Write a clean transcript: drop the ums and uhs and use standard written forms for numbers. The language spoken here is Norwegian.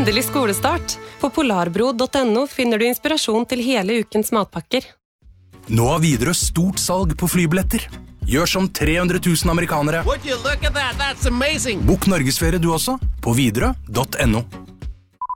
Endelig skolestart. På polarbro.no finner du inspirasjon til hele ukens matpakker. Nå har Widerøe stort salg på flybilletter. Gjør som 300 000 amerikanere. Would you look at that? That's amazing. Bok Norgesferie du også, på Widerøe.no.